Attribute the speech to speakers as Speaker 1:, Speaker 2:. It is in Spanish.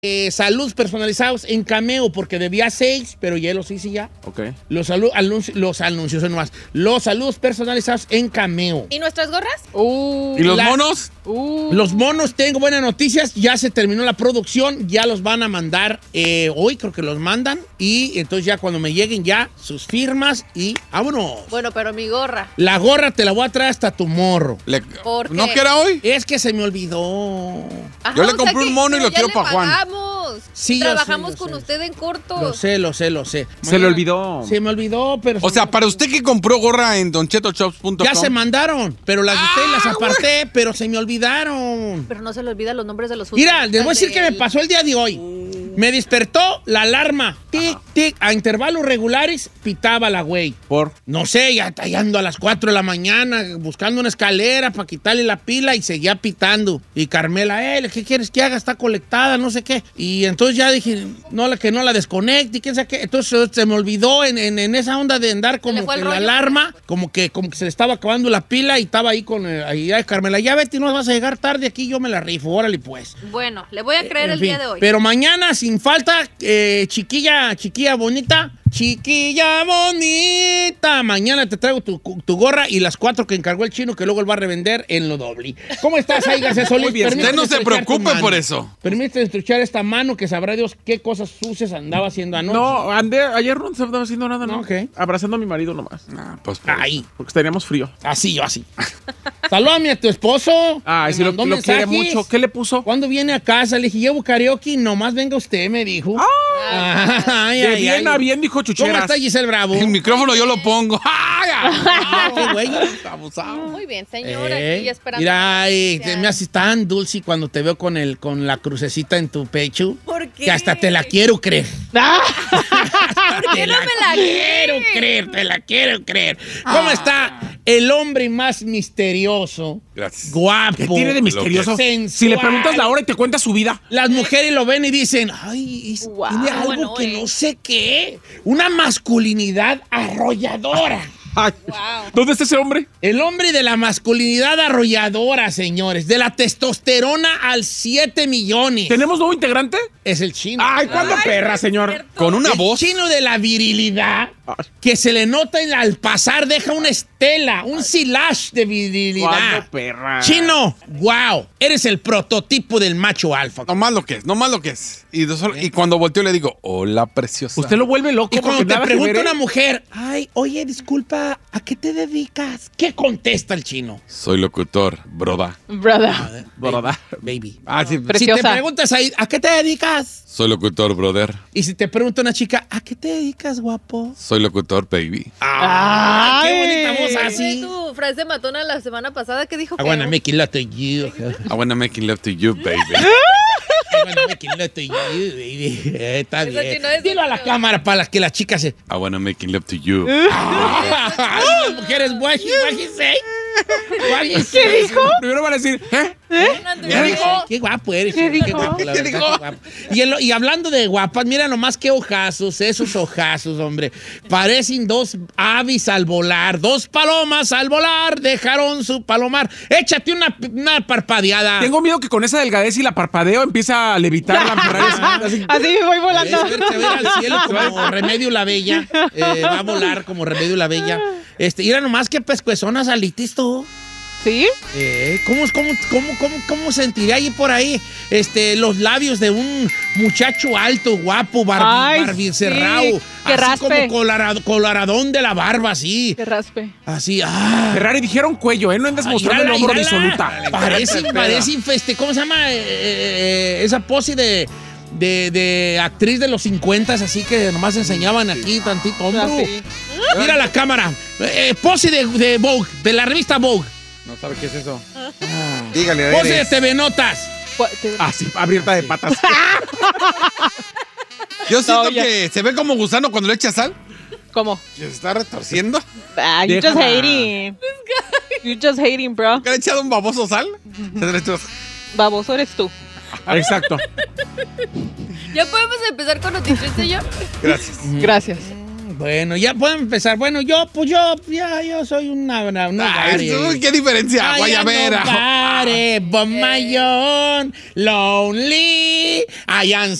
Speaker 1: saludos personalizados en Cameo, porque debía 6, pero ya los hice ya.
Speaker 2: Ok.
Speaker 1: Los anuncios nomás. Los saludos personalizados en Cameo.
Speaker 3: ¿Y nuestras gorras?
Speaker 2: ¿Y los monos?
Speaker 1: Los monos, tengo buenas noticias. Ya se terminó la producción. Ya los van a mandar hoy, creo que los mandan. Y entonces ya cuando me lleguen ya sus firmas y vámonos.
Speaker 3: Bueno, pero mi gorra.
Speaker 1: La gorra te la voy a traer hasta tu morro.
Speaker 3: ¿Por qué?
Speaker 2: ¿No que era hoy?
Speaker 1: Es que se me olvidó.
Speaker 3: Ajá,
Speaker 2: Yo le compré un mono y lo quiero para Juan.
Speaker 3: Pagamos.
Speaker 1: Sí, yo
Speaker 3: Trabajamos
Speaker 1: sé,
Speaker 3: con
Speaker 1: lo sé.
Speaker 3: usted en corto.
Speaker 1: Lo sé.
Speaker 2: Se le olvidó.
Speaker 1: Se me olvidó, pero...
Speaker 2: O sea, para usted que compró gorra en donchetochops.com.
Speaker 1: ya se mandaron, pero las de ustedes las aparté, pero se me olvidaron.
Speaker 3: Pero no se le olvidan los nombres de los
Speaker 1: Mira, les voy a decir que me pasó el día de hoy. Me despertó la alarma. Tic, tic. A intervalos regulares pitaba la güey.
Speaker 2: ¿Por?
Speaker 1: No sé, ya ando a las 4 de la mañana buscando una escalera para quitarle la pila y seguía pitando. Y Carmela, ¿qué quieres que haga? Está colectada, no sé qué. Y entonces ya dije, que no la desconecte y quién sabe qué. Entonces se me olvidó en esa onda de andar como que la alarma, como que se le estaba acabando la pila y estaba ahí con Carmela, ya vete, no vas a llegar tarde aquí, yo me la rifo, órale pues.
Speaker 3: Bueno, le voy a creer el día de hoy.
Speaker 1: Pero mañana, sin falta, chiquilla bonita, mañana te traigo tu gorra y las 4 que encargó el chino, que luego él va a revender en lo doble. ¿Cómo estás, Aiga Solís?
Speaker 2: Muy bien, usted no se preocupe por eso.
Speaker 1: Permíteme estrechar esta mano que sabrá Dios qué cosas sucias andaba haciendo anoche.
Speaker 2: No, ayer no estaba haciendo nada, ¿no?
Speaker 1: Ok.
Speaker 2: Abrazando a mi marido nomás.
Speaker 1: Pues ahí.
Speaker 2: Porque teníamos frío.
Speaker 1: Así. Salúdame a tu esposo.
Speaker 2: Ay, si lo quiere mucho. ¿Qué le puso?
Speaker 1: ¿Cuándo viene a casa? Le dije, llevo karaoke, nomás venga usted, me dijo.
Speaker 2: De bien a bien, dijo Chucheras.
Speaker 1: ¿Cómo está Giselle Bravo?
Speaker 2: El micrófono yo lo pongo.
Speaker 1: ¡Qué güey!
Speaker 2: Abusado.
Speaker 3: Muy bien, señora. Aquí esperando.
Speaker 1: Mira, me haces tan dulce cuando te veo con la crucecita en tu pecho.
Speaker 3: ¿Por qué?
Speaker 1: Que hasta te la quiero creer.
Speaker 3: ¿Por qué no me la
Speaker 1: Te la quiero creer. ¿Cómo está el hombre más misterioso?
Speaker 2: Gracias.
Speaker 1: Guapo.
Speaker 2: ¿Qué tiene de misterioso?
Speaker 1: Sensual.
Speaker 2: Si le preguntas la hora y te cuenta su vida.
Speaker 1: Las mujeres lo ven y dicen, ay,
Speaker 3: Wow,
Speaker 1: tiene algo
Speaker 3: bueno,
Speaker 1: que no sé qué. Una masculinidad arrolladora.
Speaker 2: Ay,
Speaker 3: Wow.
Speaker 2: ¿dónde está ese hombre?
Speaker 1: El hombre de la masculinidad arrolladora, señores. De la testosterona al 7 millones.
Speaker 2: ¿Tenemos nuevo integrante?
Speaker 1: Es el chino.
Speaker 2: Ay, ¿cuándo perra, señor?
Speaker 3: cierto.
Speaker 2: Con una
Speaker 1: El
Speaker 2: voz.
Speaker 1: chino de la virilidad, que se le nota al pasar, deja una estela, un silage de virilidad.
Speaker 2: ¿Cuándo perra?
Speaker 1: Chino, wow, eres el prototipo del macho alfa.
Speaker 2: No más lo que es. Y cuando volteo le digo, hola, preciosa. Usted lo vuelve loco.
Speaker 1: Y cuando te pregunta
Speaker 2: ¿eh?
Speaker 1: una mujer, ay, oye, disculpa, ¿a qué te dedicas? ¿Qué contesta el chino?
Speaker 2: Soy locutor, broda.
Speaker 4: Brother.
Speaker 2: Broda.
Speaker 1: Baby.
Speaker 2: Ah, sí.
Speaker 1: Si te
Speaker 4: Preciosa.
Speaker 1: preguntas ahí, ¿a qué te dedicas?
Speaker 2: Soy locutor, brother.
Speaker 1: Y si te pregunta una chica, ¿a qué te dedicas, guapo?
Speaker 2: Soy locutor, baby.
Speaker 1: ¡Ah! ¡Qué
Speaker 4: Ay.
Speaker 1: bonita voz
Speaker 3: ¿Fue
Speaker 1: así!
Speaker 3: tu frase matona la semana pasada? ¿Qué dijo?
Speaker 1: I wanna make it love to you.
Speaker 2: I wanna make love to you, baby.
Speaker 1: I wanna make it love to you, baby. Está
Speaker 3: Eso
Speaker 1: bien.
Speaker 3: sí no es
Speaker 1: Dilo a la
Speaker 3: cierto.
Speaker 1: cámara para que las chicas se...
Speaker 2: I wanna make love to you.
Speaker 1: Ay, las mujeres, what he say? What he say?
Speaker 4: ¿Qué dijo?
Speaker 2: Primero van a decir, ¿eh?
Speaker 1: ¿Qué dijo? Qué guapo eres.
Speaker 4: ¿Qué dijo?
Speaker 1: Guapo, la
Speaker 2: ¿Qué
Speaker 1: verdad,
Speaker 2: dijo?
Speaker 1: qué guapo. Y hablando de guapas, mira nomás qué ojazos, esos ojazos, hombre. Parecen dos aves al volar, dos palomas al volar, dejaron su palomar. Échate una parpadeada.
Speaker 2: Tengo miedo que con esa delgadez y la parpadeo empieza a levitar la Ferrari. Así.
Speaker 4: Así me voy volando.
Speaker 1: Se va al cielo como Remedio la Bella. Va a volar como Remedio la Bella. Mira nomás qué pescuezonas alitis tú.
Speaker 4: ¿Sí?
Speaker 1: ¿Cómo sentiría ahí por ahí los labios de un muchacho alto, guapo,
Speaker 4: Ay,
Speaker 1: barbicerrao?
Speaker 4: sí, que
Speaker 1: así
Speaker 4: raspe.
Speaker 1: como coloradón de la barba, así.
Speaker 4: Que raspe.
Speaker 1: Así,
Speaker 2: Ferrari dijeron cuello, ¿eh? No andas mostrando el hombro disoluta.
Speaker 1: Parece, ¿cómo se llama? Esa pose de actriz de los 50, así que nomás enseñaban aquí tantito hombro.
Speaker 4: Así.
Speaker 1: Mira la cámara. Pose de Vogue, de la revista Vogue.
Speaker 2: No sabe qué es eso. Dígale,
Speaker 1: Pose de TV Notas.
Speaker 2: Ah, sí, abierta de patas. Yo siento que se ve como gusano cuando le echa sal.
Speaker 4: ¿Cómo?
Speaker 2: ¿Se está retorciendo?
Speaker 4: Ah, you just hating. You just hating, bro.
Speaker 2: ¿Que le ha echado un baboso sal?
Speaker 4: Baboso eres tú.
Speaker 2: Exacto.
Speaker 3: ¿Ya podemos empezar con noticias, señor?
Speaker 2: Gracias.
Speaker 4: Gracias.
Speaker 1: Bueno, ya podemos empezar. Bueno, yo soy una
Speaker 2: ¿qué diferencia? Guayabera.
Speaker 1: Bomayón, lonely, I am